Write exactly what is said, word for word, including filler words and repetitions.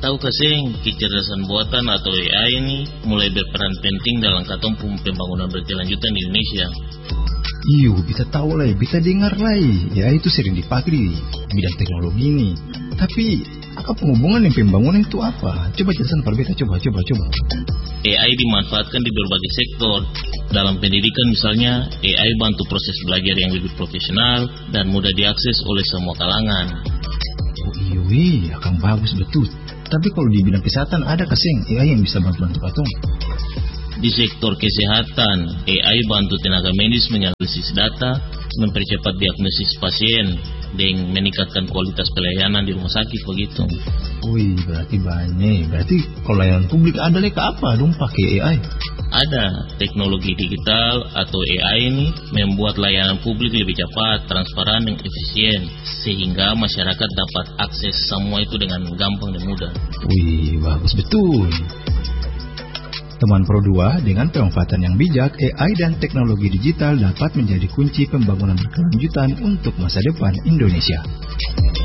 tahu kasing kecerdasan buatan atau A I ini mulai berperan penting dalam katong pembangunan berkelanjutan di Indonesia. Iyo, bisa tahu lah, bisa dengar lah. Ya itu sering dipakai di bidang teknologi ini. Tapi apa penghubungan dengan pembangunan itu apa? Coba jelaskan perbeda, coba, coba, coba. A I dimanfaatkan di berbagai sektor. Dalam pendidikan misalnya, A I bantu proses belajar yang lebih profesional dan mudah diakses oleh semua kalangan. Oh iya, iya, akan bagus betul. Tapi kalau di bidang kesehatan ada kasing A I yang bisa bantu-bantu katong? Di sektor kesehatan, A I bantu tenaga medis menganalisis data, mempercepat diagnosis pasien, dan meningkatkan kualitas pelayanan di rumah sakit begitu. Wih, berarti banyak. Berarti kalau layanan publik ada leka apa dong pakai A I? Ada teknologi digital atau A I ini membuat layanan publik lebih cepat, transparan, dan efisien, sehingga masyarakat dapat akses semua itu dengan gampang dan mudah. Wih, bagus betul. Teman Pro dua, dengan pemanfaatan yang bijak, A I dan teknologi digital dapat menjadi kunci pembangunan berkelanjutan untuk masa depan Indonesia.